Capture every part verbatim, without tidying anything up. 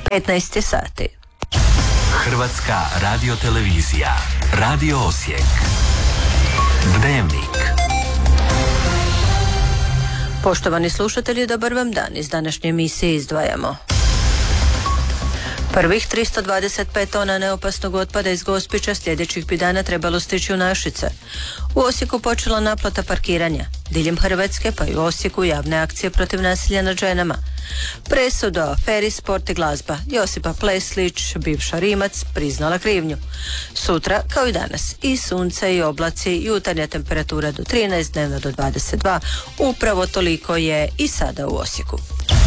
petnaest sati. Hrvatska radiotelevizija, Radio Osijek, Dnevnik. Poštovani slušatelji, dobar vam dan. Iz današnje emisije izdvajamo: prvih tristo dvadeset pet tona neopasnog otpada iz Gospića sljedećih bi dana trebalo stići u Našice. U Osijeku počela naplata parkiranja. Diljem Hrvatske pa i u Osijeku javne akcije protiv nasilja nad ženama. Presudu o aferi Sport i glazba. Josipa Pleslić, bivša Rimac, priznala krivnju. Sutra, kao i danas, i sunce i oblaci, jutarnja temperatura do trinaest, dnevno do dvadeset dva. Upravo toliko je i sada u Osijeku.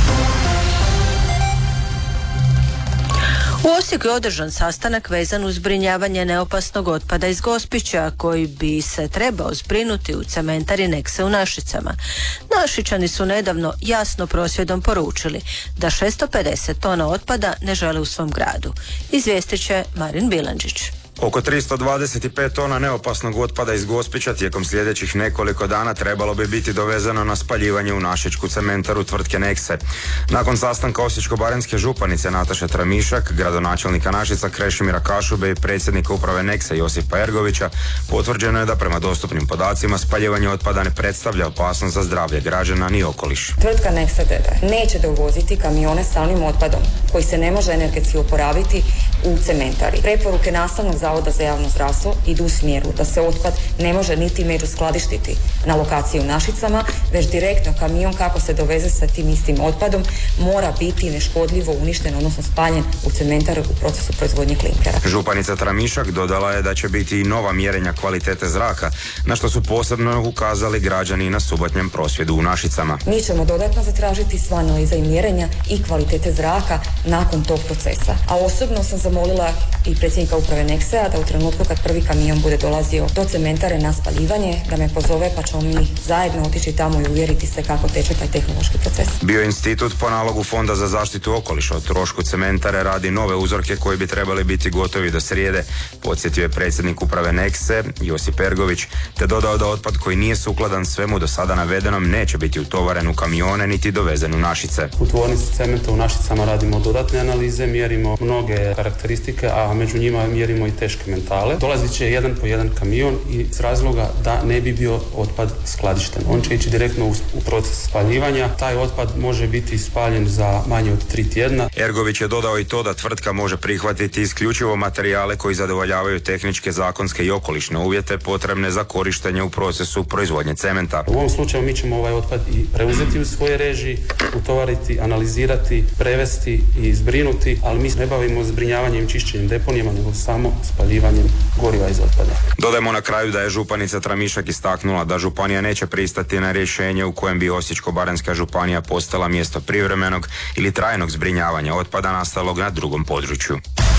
U Osijeku je održan sastanak vezan uz zbrinjavanje neopasnog otpada iz Gospića, koji bi se trebao zbrinuti u cementari Nexe u Našicama. Našičani su nedavno jasno prosvjedom poručili da šesto pedeset tona otpada ne žele u svom gradu. Izvijestit će Marin Bilandžić. Oko tristo dvadeset pet tona neopasnog otpada iz Gospića tijekom sljedećih nekoliko dana trebalo bi biti dovezano na spaljivanje u našičku cementaru tvrtke Nexe. Nakon sastanka osječko-baranjske županice Nataše Tramišak, gradonačelnika Našica Krešimira Kašube i predsjednika uprave Nexe Josipa Ergovića, potvrđeno je da prema dostupnim podacima spaljivanje otpada ne predstavlja opasnost za zdravlje građana ni okoliš. Tvrtka Nexe d d neće dovoziti kamione s samim otpadom koji se ne može energetski oporaviti u cementari. Preporuke Nastavnog zavoda za javno zdravstvo idu u smjeru da se otpad ne može niti međuskladištiti na lokaciji u Našicama, već direktno kamion kako se doveze sa tim istim otpadom mora biti neškodljivo uništen, odnosno spaljen u cementaru u procesu proizvodnje klinkera. Županica Tramišak dodala je da će biti i nova mjerenja kvalitete zraka, na što su posebno ukazali građani na subotnjem prosvjedu u Našicama. Mi ćemo dodatno zatražiti sva analiza i mjerenja i kvalitete zraka nakon tog procesa. A osobno sam zamolila i predsjednika uprave Nexea da u trenutku kad prvi kamion bude dolazio do cementare na spaljivanje, da me pozove pa ćemo mi zajedno otići tamo i uvjeriti se kako teče taj tehnološki proces. Bioinstitut po nalogu Fonda za zaštitu okoliša o trošku cementare radi nove uzorke koji bi trebali biti gotovi do srijede, podsjetio je predsjednik uprave Nexe Josip Ergović, te dodao da otpad koji nije sukladan svemu do sada navedenom neće biti utovaren u kamione niti dovezen u Našice. U tvornici cementa u Našicama radimo dodatne analize, mjerimo mnoge karakteristike, a među njima mjerimo i teške metale. Dolazit će jedan po jedan kamion iz razloga da ne bi bio otpad skladišten. On će ići direktno u, u proces spaljivanja. Taj otpad može biti spaljen za manje od tri tjedna. Ergović je dodao i to da tvrtka može prihvatiti isključivo materijale koji zadovoljavaju tehničke, zakonske i okolišne uvjete potrebne za korištenje u procesu proizvodnje cementa. U ovom slučaju mi ćemo ovaj otpad i preuzeti u svoje režiji, utovariti, analizirati, prevesti i zbrinuti, ali mi ne bavimo zbrinjavanjem i čišćenjem deponijama, nego samo spaljivanjem goriva iz otpada. Dodajmo na kraju da je županica Tramišak istaknula da županija neće pristati na rješenje u kojem bi Osječko-baranjska županija postala mjesto privremenog ili trajnog zbrinjavanja otpada nastalog na drugom području.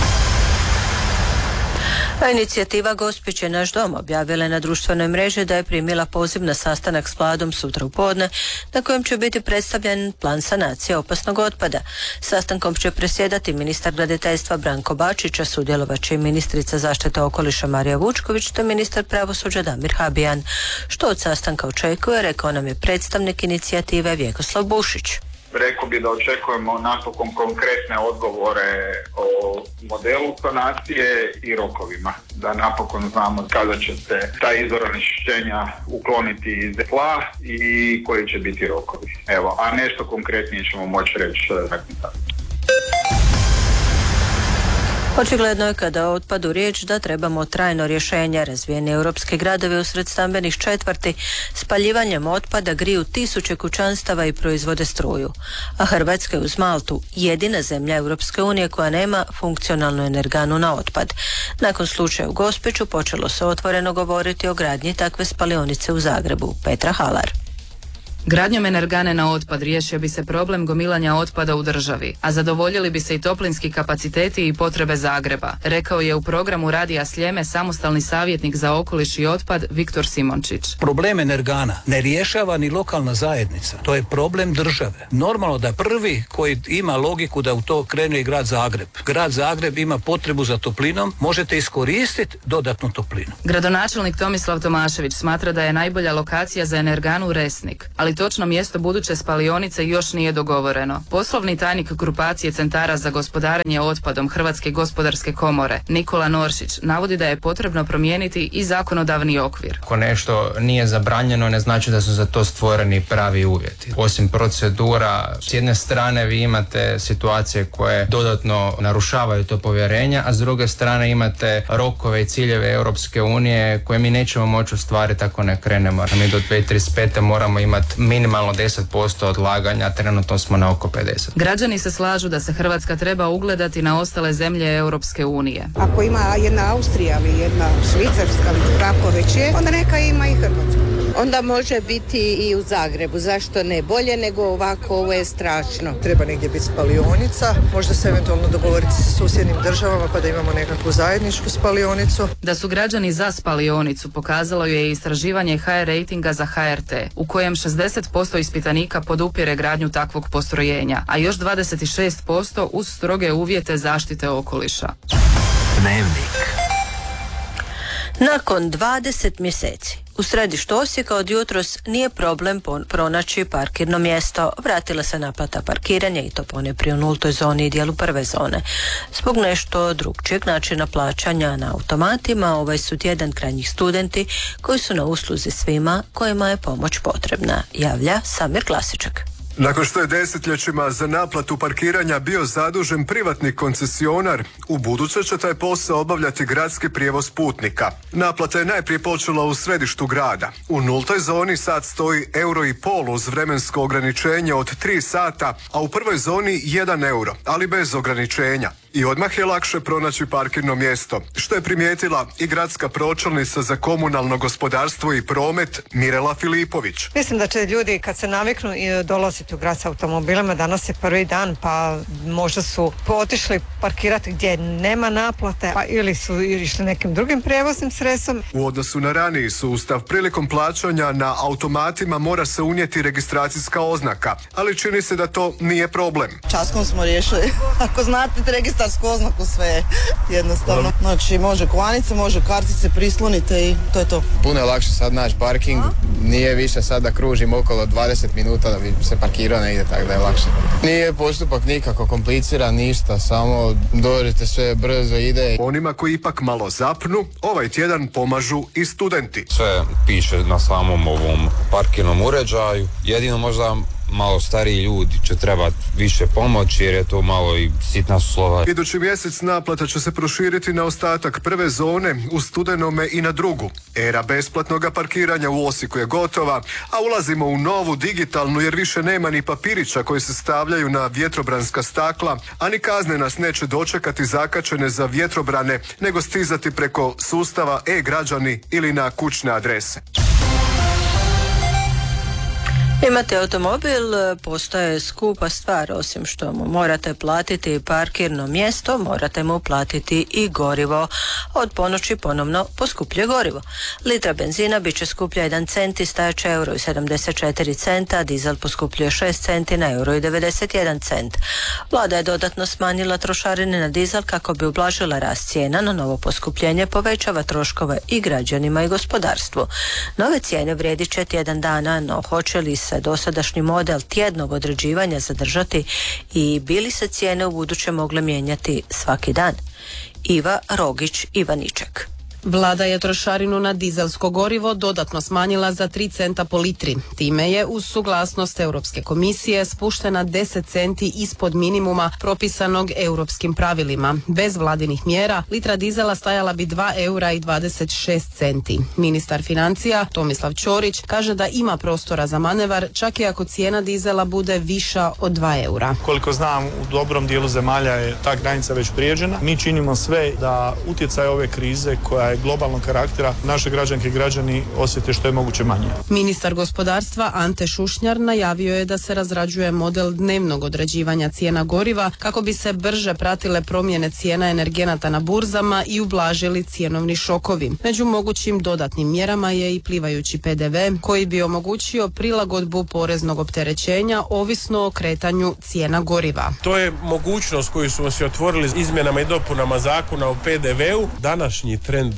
A inicijativa Gospić je naš dom objavila na društvenoj mreži da je primila poziv na sastanak s Vladom sutra u podne, na kojem će biti predstavljen plan sanacije opasnog otpada. Sastankom će presjedati ministar graditeljstva Branko Bačić, a sudjelovat će i ministrica zaštite okoliša Marija Vučković te ministar pravosuđa Damir Habijan. Što od sastanka očekuje, rekao nam je predstavnik inicijative Vjekoslav Bušić. Rekao bi da očekujemo napokon konkretne odgovore o modelu sanacije i rokovima. Da napokon znamo kada će se taj izvor onečišćenja ukloniti iz tla i koji će biti rokovi. Evo, a nešto konkretnije ćemo moći reći nakon tada. Očigledno je kada o otpadu riječ da trebamo trajno rješenje. Razvijeni europski gradovi usred stambenih četvrti spaljivanjem otpada griju tisuće kućanstava i proizvode struju. A Hrvatska je uz Maltu jedina zemlja Europske unije koja nema funkcionalnu energanu na otpad. Nakon slučaja u Gospiću počelo se otvoreno govoriti o gradnji takve spalionice u Zagrebu. Petra Halar. Gradnjom energane na otpad riješio bi se problem gomilanja otpada u državi, a zadovoljili bi se i toplinski kapaciteti i potrebe Zagreba, rekao je u programu Radija Sljeme samostalni savjetnik za okoliš i otpad Viktor Simončić. Problem energana ne rješava ni lokalna zajednica, to je problem države. Normalno da prvi koji ima logiku da u to krene i grad Zagreb. Grad Zagreb ima potrebu za toplinom, možete iskoristiti dodatnu toplinu. Gradonačelnik Tomislav Tomašević smatra da je najbolja lokacija za energanu Resnik, ali ali točno mjesto buduće spalionice još nije dogovoreno. Poslovni tajnik grupacije centara za gospodarenje otpadom Hrvatske gospodarske komore Nikola Noršić navodi da je potrebno promijeniti i zakonodavni okvir. Ako nešto nije zabranjeno, ne znači da su za to stvoreni pravi uvjeti. Osim procedura, s jedne strane vi imate situacije koje dodatno narušavaju to povjerenje, a s druge strane imate rokove i ciljeve Europske unije koje mi nećemo moći ostvariti ako ne krenemo. Mi do dvije tisuće trideset pete moramo imati minimalno deset posto odlaganja, trenutno smo na oko pedeset. Građani se slažu da se Hrvatska treba ugledati na ostale zemlje Europske unije. Ako ima jedna Austrija ili jedna Švicarska ili kako već je, onda neka ima i Hrvatska. Onda može biti i u Zagrebu, zašto ne? Bolje nego ovako, ovo je strašno. Treba negdje biti spalionica, možda se eventualno dogovoriti sa susjednim državama pa da imamo nekakvu zajedničku spalionicu. Da su građani za spalionicu pokazalo je istraživanje H R rejtinga za H R T, u kojem šezdeset posto ispitanika podupire gradnju takvog postrojenja, a još dvadeset šest posto uz stroge uvjete zaštite okoliša. Dnevnik. Nakon dvadeset mjeseci u središtu Osijeka od jutros nije problem pronaći parkirno mjesto. Vratila se naplata parkiranja i to ponajprije u nultoj zoni i dijelu prve zone. Zbog nešto drugčijeg načina plaćanja na automatima, ovaj su tjedan krajnjih studenti koji su na usluzi svima kojima je pomoć potrebna, javlja Samir Klasičak. Nakon što je desetljećima za naplatu parkiranja bio zadužen privatni koncesionar, u buduće će taj posao obavljati gradski prijevoz putnika. Naplata je najprije počela u središtu grada. U nultoj zoni sad stoji euro i pol uz vremensko ograničenje od tri sata, a u prvoj zoni jedan euro, ali bez ograničenja. I odmah je lakše pronaći parkirno mjesto, što je primijetila i gradska pročelnica za komunalno gospodarstvo i promet Mirela Filipović. Mislim da će ljudi kad se naviknu i dolaziti u grad s automobilima, danas je prvi dan pa možda su otišli parkirati gdje nema naplate, pa ili su išli nekim drugim prijevoznim sredstvom. U odnosu na raniji sustav, prilikom plaćanja na automatima mora se unijeti registracijska oznaka, ali čini se da to nije problem. Časkom smo riješili. Ako znate registracijsku oznaku, sve je jednostavno. Znači može kovanice, može kartice, prislonite i to je to. Puno je lakše sad naći parking, nije više sad da kružim okolo dvadeset minuta da bi se parkirao negdje, tako da je lakše. Nije postupak nikako kompliciran, ništa, samo dođete, sve brzo ide. Onima koji ipak malo zapnu, ovaj tjedan pomažu i studenti. Sve piše na samom ovom parkirnom uređaju, jedino možda malo stariji ljudi će trebati više pomoći jer je to malo i sitna slova. Idući mjesec naplata će se proširiti na ostatak prve zone, u studenome i na drugu. Era besplatnog parkiranja u Osijeku je gotova, a ulazimo u novu digitalnu jer više nema ni papirića koji se stavljaju na vjetrobranska stakla, a ni kazne nas neće dočekati zakačene za vjetrobrane, nego stizati preko sustava e-građani ili na kućne adrese. Imate automobil, postaje skupa stvar, osim što mu morate platiti parkirno mjesto, morate mu platiti i gorivo. Od ponoći ponovno poskuplje gorivo. Litra benzina bit će skuplja jedan cent i stajaće euro i sedamdeset četiri centa, dizel poskupljuje šest centi na euro i devedeset jedan cent. Vlada je dodatno smanjila trošarine na dizel kako bi ublažila rast cijena, no novo poskupljenje povećava troškove i građanima i gospodarstvu. Nove cijene vrijedit će tjedan dana, no hoće li se dosadašnji model tjednog određivanja zadržati i bili se cijene u buduće mogle mijenjati svaki dan? Iva Rogić Ivaniček. Vlada je trošarinu na dizelsko gorivo dodatno smanjila za tri centa po litri. Time je uz suglasnost Europske komisije spuštena deset centi ispod minimuma propisanog europskim pravilima. Bez vladinih mjera litra dizela stajala bi dva eura i dvadeset šest centi. Ministar financija Tomislav Ćorić kaže da ima prostora za manevar čak i ako cijena dizela bude viša od dva eura. Koliko znam, u dobrom dijelu zemalja je ta granica već prijeđena. Mi činimo sve da utjecaj ove krize koja globalnog karaktera naše građanke i građani osjete što je moguće manje. Ministar gospodarstva Ante Šušnjar najavio je da se razrađuje model dnevnog određivanja cijena goriva kako bi se brže pratile promjene cijena energenata na burzama i ublažili cjenovni šokovi. Među mogućim dodatnim mjerama je i plivajući P D V koji bi omogućio prilagodbu poreznog opterećenja ovisno o kretanju cijena goriva. To je mogućnost koju smo se otvorili izmjenama i dopunama zakona o P D V-u. Današnji trend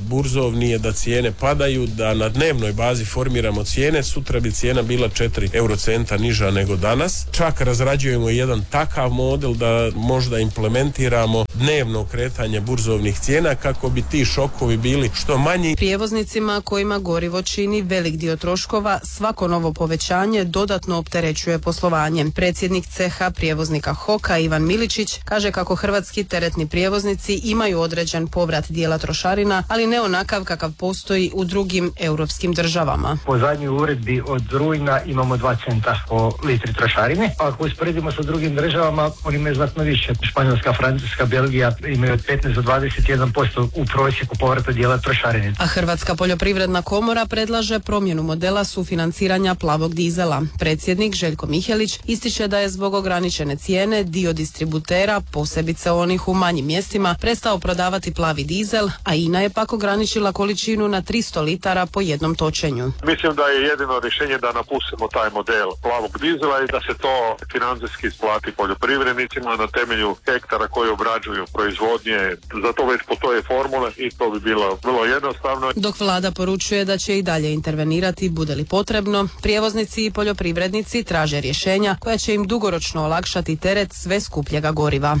burzovni je da cijene padaju, da na dnevnoj bazi formiramo cijene, sutra bi cijena bila četiri eurocenta niža nego danas. Čak razrađujemo jedan takav model da možda implementiramo dnevno kretanje burzovnih cijena kako bi ti šokovi bili što manji. Prijevoznicima kojima gorivo čini velik dio troškova, svako novo povećanje dodatno opterećuje poslovanje. Predsjednik ceha prijevoznika Hoka Ivan Miličić kaže kako hrvatski teretni prijevoznici imaju određen povrat dijela trošarina, ali ne onakav kakav postoji u drugim europskim državama. Po zadnjoj uredbi od rujna imamo dva centa po litri trošarine. Ako usporedimo sa drugim državama, oni imaju znatno više. Španjolska, Francuska, Belgija imaju od petnaest do dvadeset jedan posto u prosjeku povrata dijela trošarine. A Hrvatska poljoprivredna komora predlaže promjenu modela sufinanciranja plavog dizela. Predsjednik Željko Mihelić ističe da je zbog ograničene cijene dio distributera, posebice onih u manjim mjestima, prestao prodavati plavi dizel, a I N A je pak ograničila količinu na tristo litara po jednom točenju. Mislim da je jedino rješenje da napustimo taj model plavog dizela i da se to financijski isplati poljoprivrednicima na temelju hektara koji obrađuju proizvodnje. Za to već postoje formule i to bi bilo vrlo jednostavno. Dok vlada poručuje da će i dalje intervenirati bude li potrebno, prijevoznici i poljoprivrednici traže rješenja koja će im dugoročno olakšati teret sve skupljega goriva.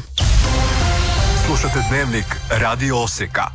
Slušate Dnevnik Radio Osijeka.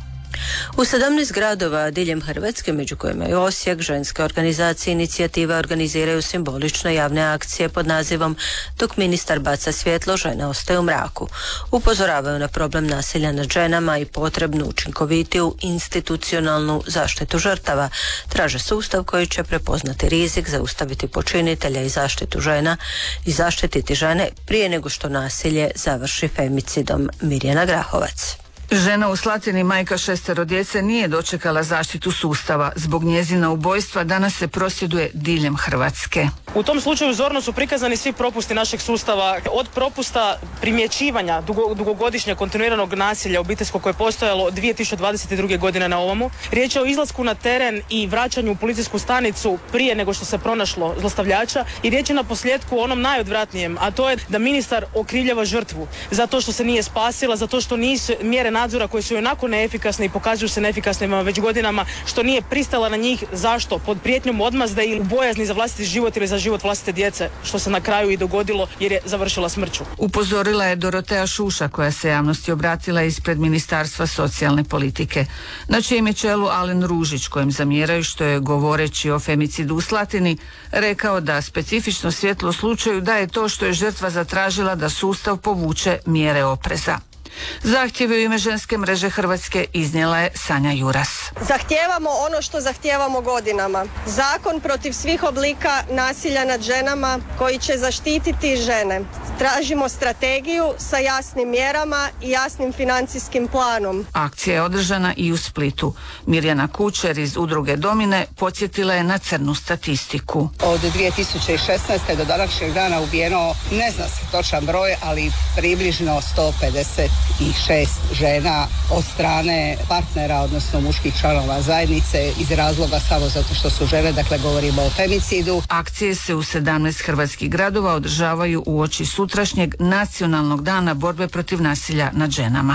U sedamnaest gradova diljem Hrvatske, među kojima je Osijek, ženske organizacije i inicijative organiziraju simbolične javne akcije pod nazivom Dok ministar baca svjetlo, žene ostaju u mraku. Upozoravaju na problem nasilja nad ženama i potrebnu učinkovitiju institucionalnu zaštitu žrtava. Traže sustav koji će prepoznati rizik, zaustaviti počinitelja i zaštitu žena i zaštititi žene prije nego što nasilje završi femicidom. Mirjana Grahovac. Žena u Slatini, majka šestero djece, nije dočekala zaštitu sustava. Zbog njezina ubojstva danas se prosvjeduje diljem Hrvatske. U tom slučaju zorno su prikazani svi propusti našeg sustava, od propusta primjećivanja dugo, dugogodišnjeg kontinuiranog nasilja obiteljskog koje je postojalo od dvije tisuće dvadeset druge godine na ovomu. Riječ je o izlasku na teren i vraćanju u policijsku stanicu prije nego što se pronašlo zlostavljača i riječ je na posljedku o onom najodvratnijem, a to je da ministar okrivljava žrtvu zato što se nije spasila, zato što nisu mjere nadzora koje su onako neefikasne i pokazuju se neefikasnima već godinama, što nije pristala na njih. Zašto? Pod prijetnjom odmazde ili bojazni za vlastiti život ili za život vlastite djece, što se na kraju i dogodilo jer je završila smrću. Upozorila je Dorotea Šuša, koja se javnosti obratila ispred Ministarstva socijalne politike. Na čijem je čelu Alen Ružić, kojem zamjeraju što je, govoreći o femicidu u Slatini, rekao da specifično svjetlo slučaju da je to što je žrtva zatražila da sustav povuče mjere opreza. Zahtjeve u ime ženske mreže Hrvatske iznijela je Sanja Juras. Zahtijevamo ono što zahtijevamo godinama. Zakon protiv svih oblika nasilja nad ženama koji će zaštititi žene. Tražimo strategiju sa jasnim mjerama i jasnim financijskim planom. Akcija je održana i u Splitu. Mirjana Kučer iz udruge Domine podsjetila je na crnu statistiku. Od dvije tisuće šesnaeste. do današnjeg dana ubijeno, ne zna se točan broj, ali približno sto pedeset šest žena od strane partnera, odnosno muških članova zajednice iz razloga samo zato što su žene, dakle govorimo o femicidu. Akcije se u sedamnaest hrvatskih gradova održavaju uoči sutrašnjeg nacionalnog dana borbe protiv nasilja nad ženama.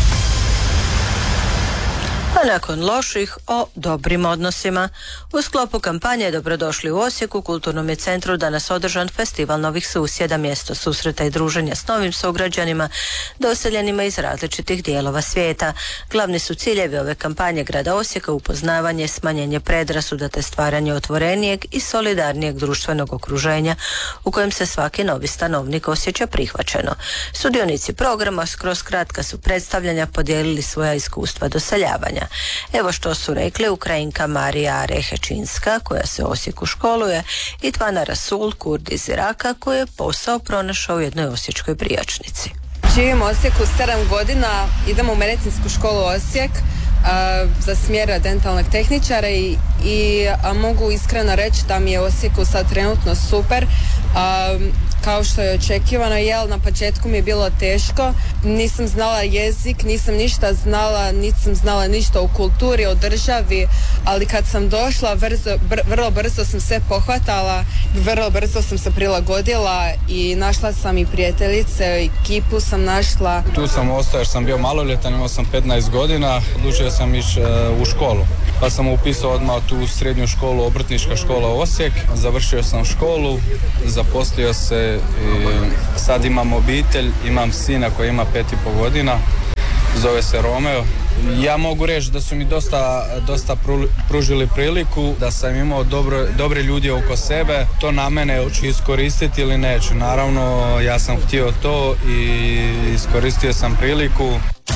A nakon loših, o dobrim odnosima. U sklopu kampanje Dobrodošli u Osijeku, u Kulturnom je centru danas održan festival novih susjeda, mjesto susreta i druženja s novim sugrađanima, doseljenima iz različitih dijelova svijeta. Glavni su ciljevi ove kampanje grada Osijeka upoznavanje, smanjenje predrasuda te stvaranje otvorenijeg i solidarnijeg društvenog okruženja u kojem se svaki novi stanovnik osjeća prihvaćeno. Sudionici programa kroz kratka su predstavljanja podijelili svoja iskustva doseljavanja. Evo što su rekli Ukrajinka Marija Rehečinska, koja se u Osijeku školuje, i Tvana Rasul, Kurd iz Iraka, koji je posao pronašao u jednoj osječkoj prijačnici. Živim u Osijeku sedam godina, idem u medicinsku školu Osijek a, za smjer dentalnog tehničara i, i a, mogu iskreno reći da mi je u Osijeku sad trenutno super. A, kao što je očekivano, jel na početku mi je bilo teško, nisam znala jezik, nisam ništa znala, nisam znala ništa o kulturi, o državi, ali kad sam došla, vrzo, br, vrlo brzo sam sve pohvatala, vrlo brzo sam se prilagodila i našla sam i prijateljice, ekipu sam našla. Tu sam ostao jer sam bio maloljetan, imao sam petnaest godina, odlučio sam ići uh, u školu. Pa sam upisao odmah tu srednju školu, obrtnička škola Osijek, završio sam školu, zaposlio se i sad imam obitelj, imam sina koji ima pet i pol godina, zove se Romeo. Ja mogu reći da su mi dosta, dosta pružili priliku, da sam imao dobro, dobre ljudi oko sebe, to na mene hoću iskoristiti ili neću. Naravno, ja sam htio to i iskoristio sam priliku.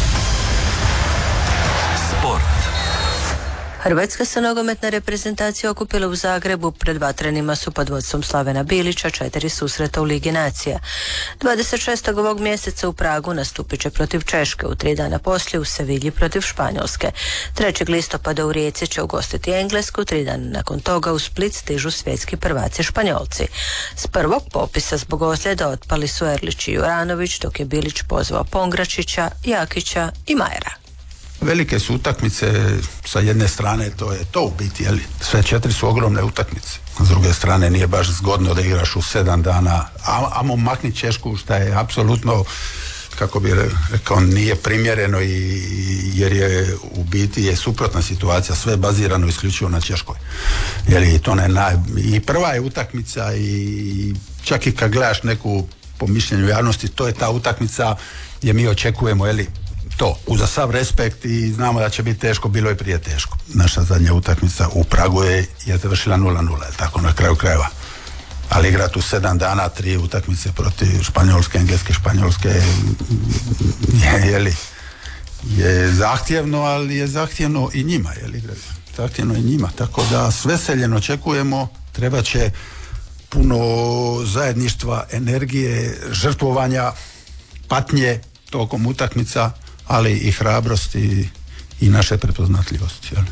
Sport. Hrvatska se nogometna reprezentacija okupila u Zagrebu. Pred vatrenima su pod vodstvom Slavena Bilića četiri susreta u Ligi nacija. dvadeset šestog ovog mjeseca u Pragu nastupit će protiv Češke, u tri dana poslije u Sevilji protiv Španjolske. trećeg listopada u Rijeci će ugostiti Englesku, tri dana nakon toga u Split stižu svjetski prvaci Španjolci. S prvog popisa zbog ozljeda otpali su Erlić i Juranović, dok je Bilić pozvao Pongračića, Jakića i Majera. Velike su utakmice, sa jedne strane to je to u biti, jeli? Sve četiri su ogromne utakmice. S druge strane nije baš zgodno da igraš u sedam dana, a, amo makni Češku, što je apsolutno, kako bi rekao, nije primjereno i, jer je u biti je suprotna situacija, sve je bazirano isključivo na Češkoj. Jeli, to ne naj, i prva je utakmica i čak i kad gledaš neku, po mišljenju javnosti, to je ta utakmica gdje mi očekujemo, jeli, to, uza sav respekt i znamo da će biti teško, bilo je prije teško. Naša zadnja utakmica u Pragu je, je završila nula nula, tako na kraju krajeva. Ali igrati u sedam dana, tri utakmice protiv Španjolske, Engleske, Španjolske je, je, li, je zahtjevno, ali je zahtjevno i njima, je li, zahtjevno i njima, tako da s veseljem očekujemo, treba će puno zajedništva, energije, žrtvovanja, patnje tokom utakmica, ali i hrabrosti i naše prepoznatljivosti. Jel?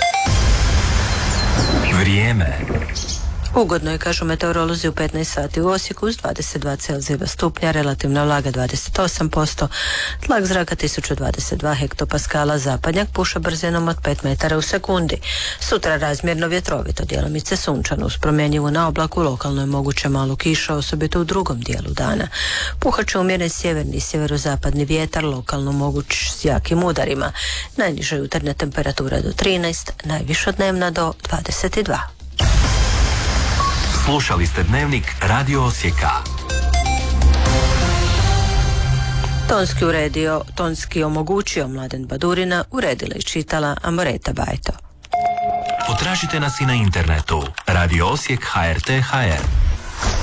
Vrijeme. Ugodno je, kažu meteorolozi, u petnaest sati u Osijeku uz dvadeset dva Celzijeva stupnja, relativna vlaga dvadeset osam posto, tlak zraka tisuću dvadeset dva hektopaskala, zapadnjak puše brzinom od pet metara u sekundi. Sutra razmjerno vjetrovito, djelomice sunčano, uz promjenjivu na oblaku, lokalno je moguće malu kiša, osobito u drugom dijelu dana. Puhat će umjeren sjeverni i sjeverozapadni vjetar, lokalno moguć s jakim udarima. Najniža jutarnja temperatura do trinaest, najviša dnevna do dvadeset dva. Slušali ste Dnevnik Radio Osijeka. Tonski uredio, tonski omogućio Mladen Badurina, uredila i čitala Amoreta Bajto. Potražite nas i na internetu radio osijek tačka h r t tačka h r.